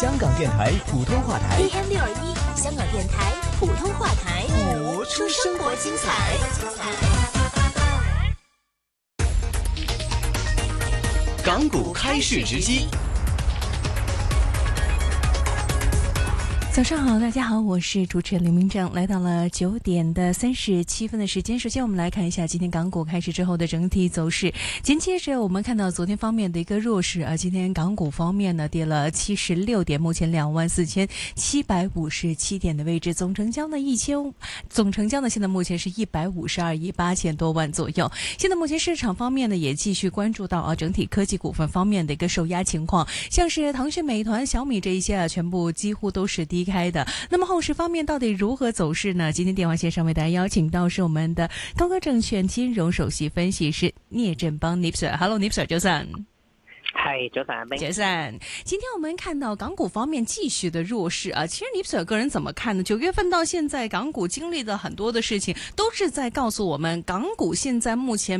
香港電台普通話台 AM621 香港電台普通話台， 活出生活精彩。港股開市直擊。 早上好，大家好，我是主持人林明正，来到了9點的37分的時間。首先我們來看一下今天港股開市之後的整體走勢。緊接着我們看到昨天方面的一個弱勢啊，今天港股方面呢跌了76點，目前24,757點的位置，總成交呢現在目前是152億8千多萬左右。現在目前市場方面呢也繼續關注到啊整體科技股份方面的一個受壓情況，像是騰訊、美團、小米這一些啊，全部幾乎都是低開的。那麼後市方面到底如何走勢呢？今天電話線上為大家邀請到是我們的高歌證券金融首席分析師聶振邦 Nip Sir。Hello Nip Sir，早晨。 係早晨， 早晨。今天我們看到港股方面繼續的弱勢啊，其實 Nip Sir 個人怎麼看呢？9月份到現在，港股經歷的很多的事情，都是在告訴我們，港股現在目前